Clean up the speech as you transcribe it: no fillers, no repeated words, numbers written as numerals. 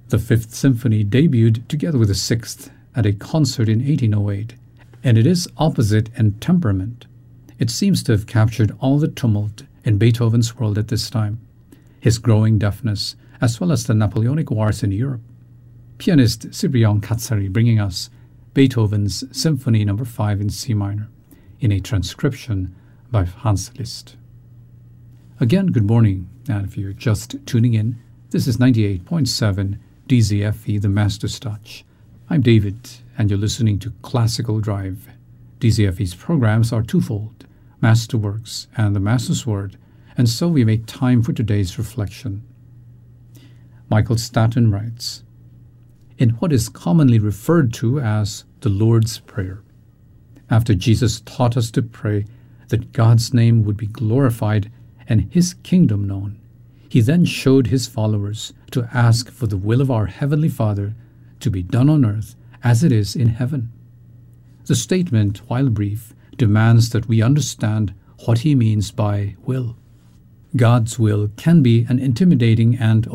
The Fifth Symphony debuted together with the Sixth at a concert in 1808, and it is opposite in temperament. It seems to have captured all the tumult in Beethoven's world at this time, his growing deafness, as well as the Napoleonic Wars in Europe. Pianist Cyprian Katsari bringing us Beethoven's Symphony No. 5 in C minor, in a transcription by Hans Liszt. Again, good morning, and if you're just tuning in, this is 98.7 DZFE, the Master's Touch. I'm David, and you're listening to Classical Drive. DZFE's programs are twofold, Masterworks and the Master's Word, and so we make time for today's reflection. Michael Staton writes, in what is commonly referred to as the Lord's Prayer, after Jesus taught us to pray that God's name would be glorified and His kingdom known, He then showed His followers to ask for the will of our Heavenly Father to be done on earth as it is in heaven. The statement, while brief, demands that we understand what He means by will. God's will can be an intimidating and